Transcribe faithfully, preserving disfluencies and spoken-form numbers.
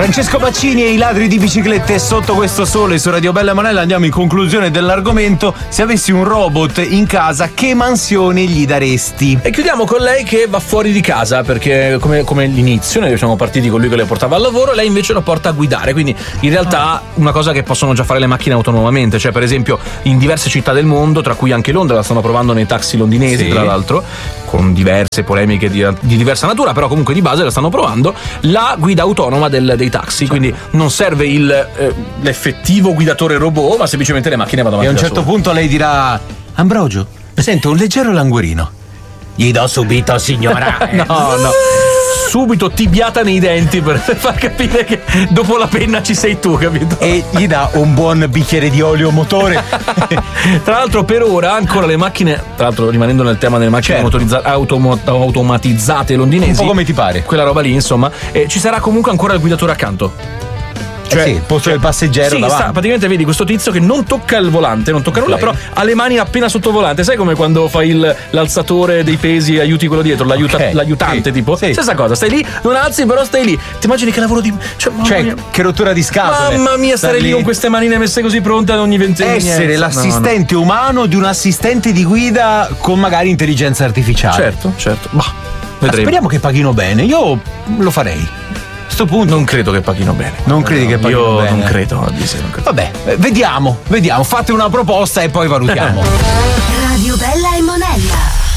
Francesco Baccini e i ladri di biciclette sotto questo sole su Radio Bella Monella. Andiamo in conclusione dell'argomento. Se avessi un robot in casa, che mansione gli daresti? E chiudiamo con lei che va fuori di casa, perché come, come l'inizio noi siamo partiti con lui che le portava al lavoro, lei invece lo porta a guidare, quindi in realtà una cosa che possono già fare le macchine autonomamente, cioè per esempio in diverse città del mondo, tra cui anche Londra, la stanno provando nei taxi londinesi, sì, tra l'altro, con diverse polemiche di, di diversa natura, però comunque di base la stanno provando, la guida autonoma del, dei taxi, quindi non serve il, eh, l'effettivo guidatore robot, ma semplicemente le macchine vanno avanti. E a un certo punto lei dirà: Ambrogio, sento un leggero languorino. Gli do subito, signora. No, no. Subito tibiata nei denti per far capire che dopo la penna ci sei tu, capito? E gli dà un buon bicchiere di olio motore. Tra l'altro per ora ancora le macchine, tra l'altro rimanendo nel tema delle macchine, certo, motorizza- automo- automatizzate londinesi, un po' come ti pare, quella roba lì insomma, eh, ci sarà comunque ancora il guidatore accanto. Cioè, eh sì, posto del passeggero, sì, davanti. Sta, praticamente vedi questo tizio che non tocca il volante, non tocca, okay, nulla, però ha le mani appena sotto il volante. Sai come quando fai il, l'alzatore dei pesi e aiuti quello dietro, l'aiuta, okay, l'aiutante, sì, tipo, sì, stessa cosa, stai lì, non alzi, però stai lì. Ti immagini che lavoro di, cioè, cioè che rottura di scatole. Mamma mia, stare lì con queste manine messe così pronte ad ogni ventennio. Essere l'assistente no, no. umano di un assistente di guida con magari intelligenza artificiale. Certo, certo. Bah, vedremo. Speriamo che paghino bene. Io lo farei. Sto punto non credo che paghino bene. Non credi no, che paghino io bene? Non credo, non credo. Vabbè, vediamo, vediamo. Fate una proposta e poi valutiamo. Radio Bella e